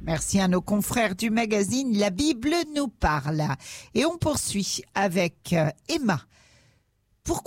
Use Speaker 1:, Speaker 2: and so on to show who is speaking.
Speaker 1: Merci à nos confrères du magazine La Bible nous parle. Et on poursuit avec Emma. Pourquoi moi ?